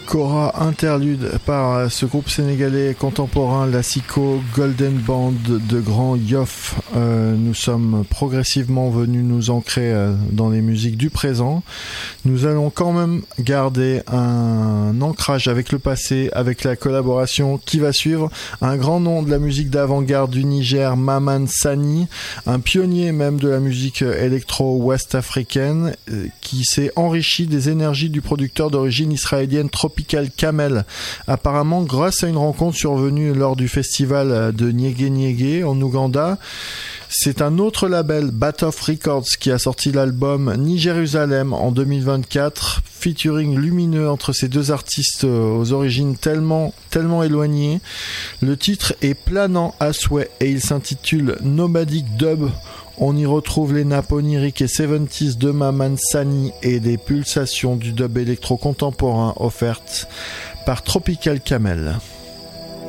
Cora interlude par ce groupe sénégalais contemporain, la Sico Golden Band de Grand Yoff. Nous sommes progressivement venus nous ancrer dans les musiques du présent. Nous allons quand même garder un ancrage avec le passé, avec la collaboration qui va suivre. Un grand nom de la musique d'avant-garde du Niger, Maman Sani, un pionnier même de la musique électro-ouest africaine, qui s'est enrichi des énergies du producteur d'origine israélienne Tropical Camel, apparemment grâce à une rencontre survenue lors du festival de Nyege Nyege en Ouganda. C'est un autre label, Bat of Records, qui a sorti l'album Ni Jérusalem en 2024, featuring lumineux entre ces deux artistes aux origines tellement éloignées. Le titre est planant à souhait et il s'intitule Nomadic Dub. On y retrouve les nappes oniriques et 70s de Maman Sani et des pulsations du dub électro contemporain offertes par Tropical Camel.